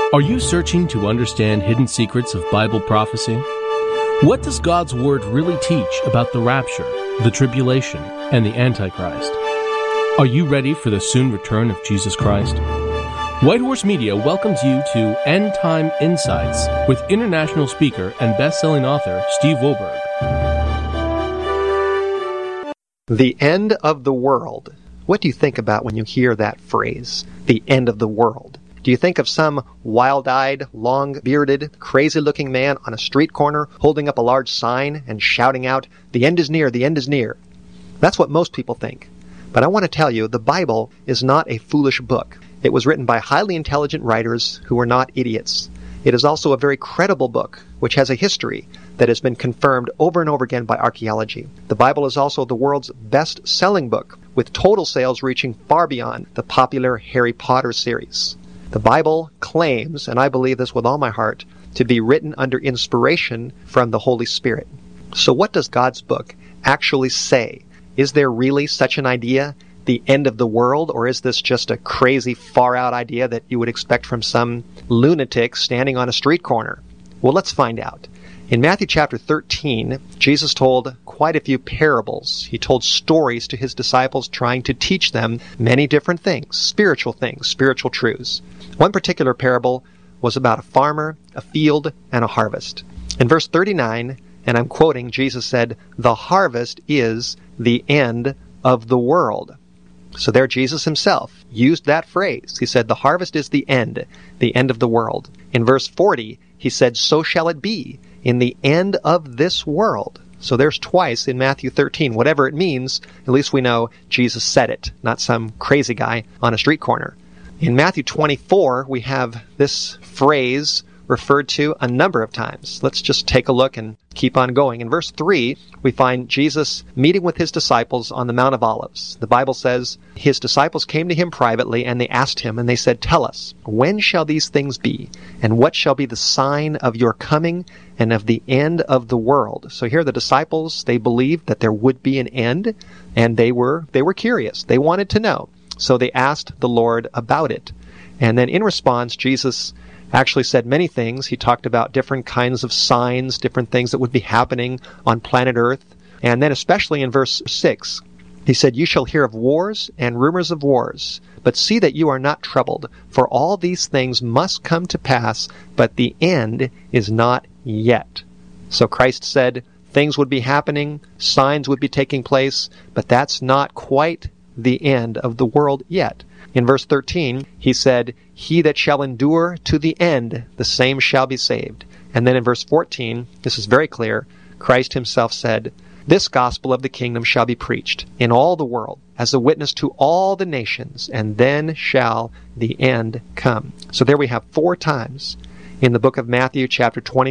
Are you searching to understand hidden secrets of Bible prophecy? What does God's Word really teach about the rapture, the tribulation, and the Antichrist? Are you ready for the soon return of Jesus Christ? White Horse Media welcomes you to End Time Insights with international speaker and best-selling author Steve Wohlberg. The end of the world. What do you think about when you hear that phrase, the end of the world? Do you think of some wild-eyed, long-bearded, crazy-looking man on a street corner holding up a large sign and shouting out, "The end is near, the end is near"? That's what most people think. But I want to tell you, the Bible is not a foolish book. It was written by highly intelligent writers who were not idiots. It is also a very credible book, which has a history that has been confirmed over and over again by archaeology. The Bible is also the world's best-selling book, with total sales reaching far beyond the popular Harry Potter series. The Bible claims, and I believe this with all my heart, to be written under inspiration from the Holy Spirit. So what does God's book actually say? Is there really such an idea, the end of the world, or is this just a crazy, far-out idea that you would expect from some lunatic standing on a street corner? Well, let's find out. In Matthew chapter 13, Jesus told quite a few parables. He told stories to his disciples, trying to teach them many different things, spiritual truths. One particular parable was about a farmer, a field, and a harvest. In verse 39, and I'm quoting, Jesus said, "The harvest is the end of the world." So there Jesus himself used that phrase. He said, the harvest is the end of the world. In verse 40, he said, "So shall it be in the end of this world." So there's twice in Matthew 13. Whatever it means, at least we know Jesus said it, not some crazy guy on a street corner. In Matthew 24, we have this phrase referred to a number of times. Let's just take a look and keep on going. In verse 3, we find Jesus meeting with his disciples on the Mount of Olives. The Bible says, his disciples came to him privately, and they asked him, and they said, "Tell us, when shall these things be? And what shall be the sign of your coming and of the end of the world?" So here the disciples, they believed that there would be an end, and they were curious. They wanted to know. So they asked the Lord about it. And then in response, Jesus actually said many things. He talked about different kinds of signs, different things that would be happening on planet Earth. And then especially in verse 6, he said, "You shall hear of wars and rumors of wars, but see that you are not troubled, for all these things must come to pass, but the end is not yet." So Christ said things would be happening, signs would be taking place, but that's not quite the end of the world yet. In verse 13, he said, "He that shall endure to the end, the same shall be saved." And then in verse 14, this is very clear, Christ himself said, "This gospel of the kingdom shall be preached in all the world as a witness to all the nations, and then shall the end come." So there we have 4 times in the book of Matthew chapter 20.